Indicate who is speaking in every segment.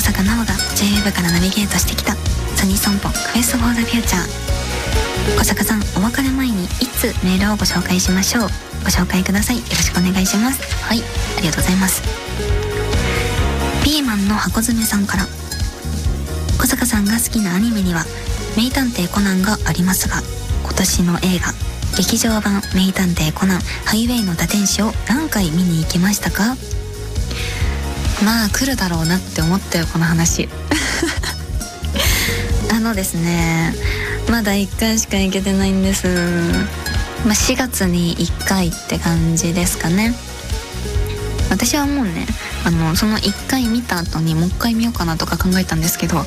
Speaker 1: 小坂直が JWEB からナビゲートしてきたソニーソンポクエストフォーザフューチャー。小坂さん、お別れ前に1通メールをご紹介しましょう。ご紹介ください。よろしくお願いします。はい、ありがとうございます。ピーマンの箱詰めさんから、小坂さんが好きなアニメには名探偵コナンがありますが、今年の映画劇場版名探偵コナンハイウェイの打天使を何回見に行きましたか？まあ来るだろうなって思ったよ、この話ですね、まだ1回しか行けてないんです。4月に1回って感じですかね。私はもうね、その1回見た後にもう1回見ようかなとか考えたんですけど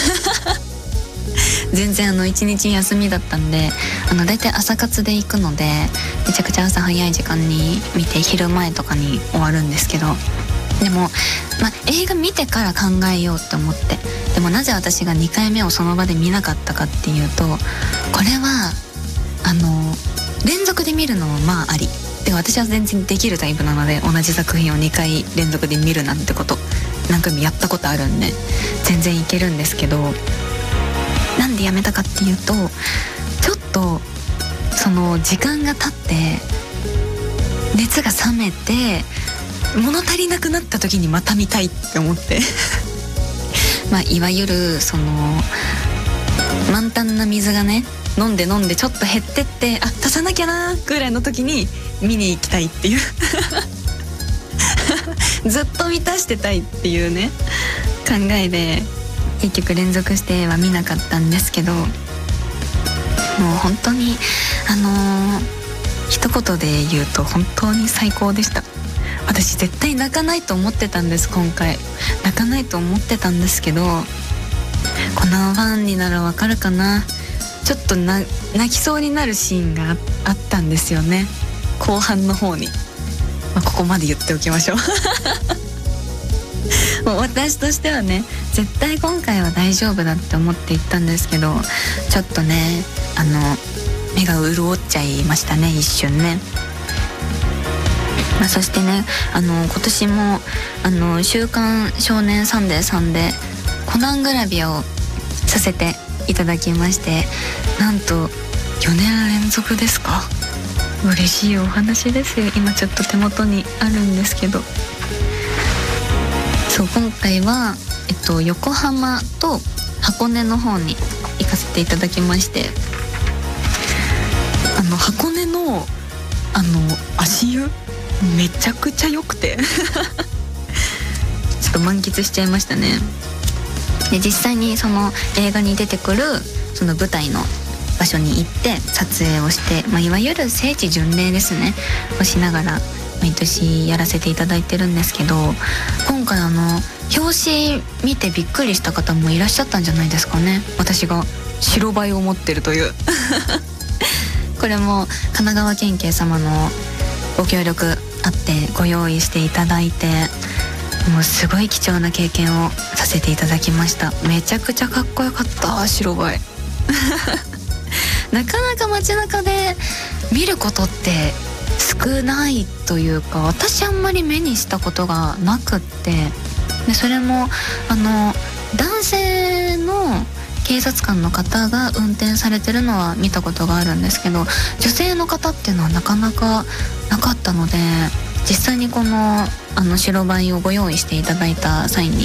Speaker 1: 全然1日休みだったんで、だいたい朝活で行くので、めちゃくちゃ朝早い時間に見て昼前とかに終わるんですけど、でも、映画見てから考えようって思って、でもなぜ私が2回目をその場で見なかったかっていうと、これは連続で見るのもまあありで、私は全然できるタイプなので、同じ作品を2回連続で見るなんてこと何回もやったことあるんで全然いけるんですけど、なんでやめたかっていうと、ちょっとその時間が経って熱が冷めて物足りなくなった時にまた見たいって思っていわゆるその満タンな水がね、飲んでちょっと減ってって、足さなきゃなぐらいの時に見に行きたいっていうずっと満たしてたいっていうね考えで、結局連続しては見なかったんですけど、もう本当に一言で言うと本当に最高でした。私絶対泣かないと思ってたんです。今回泣かないと思ってたんですけど、このファンにならわかるかな、ちょっと泣きそうになるシーンがあったんですよね、後半の方に。ここまで言っておきましょうもう私としてはね、絶対今回は大丈夫だって思って行ったんですけど、ちょっとね目が潤っちゃいましたね、一瞬ね。そしてね、今年も週刊少年サンデーさんでコナングラビアをさせていただきまして、なんと4年連続ですか。嬉しいお話ですよ。今ちょっと手元にあるんですけど、そう、今回は横浜と箱根の方に行かせていただきまして、箱根の足湯めちゃくちゃ良くてちょっと満喫しちゃいましたね。で、実際にその映画に出てくるその舞台の場所に行って撮影をして、いわゆる聖地巡礼ですねをしながら毎年やらせていただいてるんですけど、今回表紙見てびっくりした方もいらっしゃったんじゃないですかね。私が白バイを持ってるというこれも神奈川県警様のご協力あってご用意していただいて、もうすごい貴重な経験をさせていただきました。めちゃくちゃかっこよかった、白バイなかなか街中で見ることって少ないというか、私あんまり目にしたことがなくって、でそれも男性の警察官の方が運転されてるのは見たことがあるんですけど、女性の方っていうのはなかなかなかったので、実際にこの白バイをご用意していただいた際に